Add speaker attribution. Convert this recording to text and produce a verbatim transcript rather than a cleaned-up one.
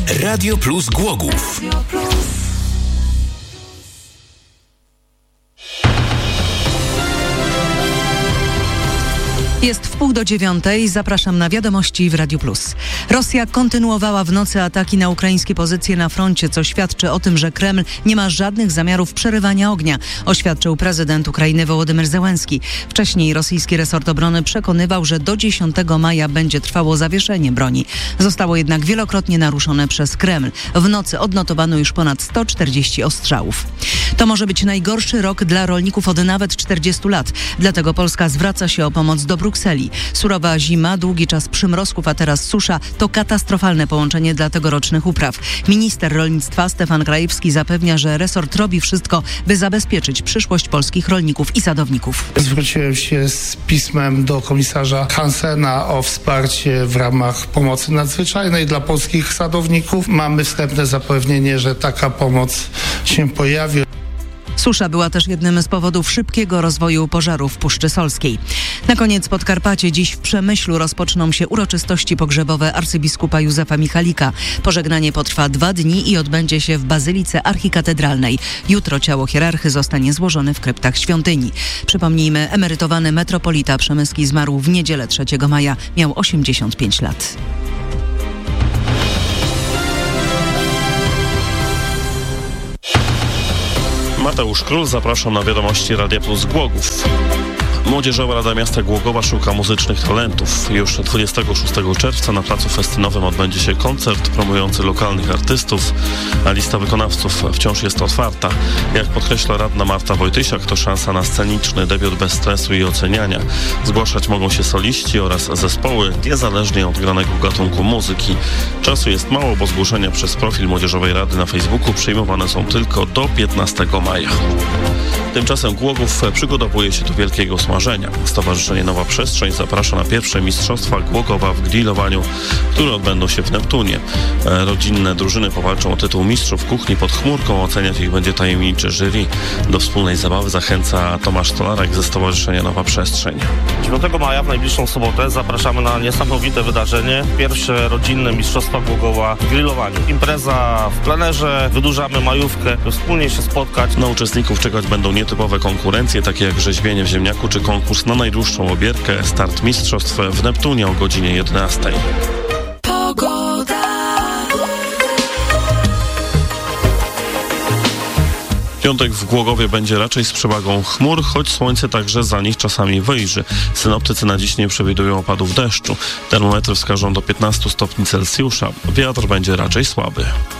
Speaker 1: Radio Plus Głogów.
Speaker 2: Jest w pół do dziewiątej. Zapraszam na wiadomości w Radiu Plus. Rosja kontynuowała w nocy ataki na ukraińskie pozycje na froncie, co świadczy o tym, że Kreml nie ma żadnych zamiarów przerywania ognia, oświadczył prezydent Ukrainy Wołodymyr Zełenski. Wcześniej rosyjski resort obrony przekonywał, że do dziesiątego maja będzie trwało zawieszenie broni. Zostało jednak wielokrotnie naruszone przez Kreml. W nocy odnotowano już ponad sto czterdzieści ostrzałów. To może być najgorszy rok dla rolników od nawet czterdziestu lat. Dlatego Polska zwraca się o pomoc do Brukseli. Surowa zima, długi czas przymrozków, a teraz susza to katastrofalne połączenie dla tegorocznych upraw. Minister rolnictwa Stefan Krajewski zapewnia, że resort robi wszystko, by zabezpieczyć przyszłość polskich rolników i sadowników.
Speaker 3: Zwróciłem się z pismem do komisarza Hansena o wsparcie w ramach pomocy nadzwyczajnej dla polskich sadowników. Mamy wstępne zapewnienie, że taka pomoc się pojawi.
Speaker 2: Susza była też jednym z powodów szybkiego rozwoju pożaru w Puszczy Solskiej. Na koniec Podkarpacie. Dziś w Przemyślu rozpoczną się uroczystości pogrzebowe arcybiskupa Józefa Michalika. Pożegnanie potrwa dwa dni i odbędzie się w Bazylice Archikatedralnej. Jutro ciało hierarchy zostanie złożone w kryptach świątyni. Przypomnijmy, emerytowany metropolita przemyski zmarł w niedzielę trzeciego maja. Miał osiemdziesiąt pięć lat.
Speaker 4: Mateusz Król, zapraszam na wiadomości Radia Plus Głogów. Młodzieżowa Rada Miasta Głogowa szuka muzycznych talentów. Już dwudziestego szóstego czerwca na placu festynowym odbędzie się koncert promujący lokalnych artystów, a lista wykonawców wciąż jest otwarta. Jak podkreśla radna Marta Wojtysiak, to szansa na sceniczny debiut bez stresu i oceniania. Zgłaszać mogą się soliści oraz zespoły, niezależnie od granego gatunku muzyki. Czasu jest mało, bo zgłoszenia przez profil Młodzieżowej Rady na Facebooku przyjmowane są tylko do piętnastego maja. Tymczasem Głogów przygotowuje się do wielkiego smażenia. Stowarzyszenie Nowa Przestrzeń zaprasza na pierwsze Mistrzostwa Głogowa w grillowaniu, które odbędą się w Neptunie. Rodzinne drużyny powalczą o tytuł mistrzów kuchni pod chmurką. Oceniać ich będzie tajemniczy jury. Do wspólnej zabawy zachęca Tomasz Stolarek ze Stowarzyszenia Nowa Przestrzeń.
Speaker 5: dziewiątego maja, w najbliższą sobotę, zapraszamy na niesamowite wydarzenie. Pierwsze rodzinne Mistrzostwa Głogowa w grillowaniu. Impreza w plenerze, wydłużamy majówkę, by wspólnie się spotkać.
Speaker 4: Na uczestników czekać będą nietypowe konkurencje, takie jak rzeźbienie w ziemniaku czy konkurs na najdłuższą obierkę. Start mistrzostw w Neptunie o godzinie jedenastej. Piątek w Głogowie będzie raczej z przewagą chmur, choć słońce także za nich czasami wyjrzy. Synoptycy na dziś nie przewidują opadów deszczu. Termometry wskażą do piętnastu stopni Celsjusza. Wiatr będzie raczej słaby.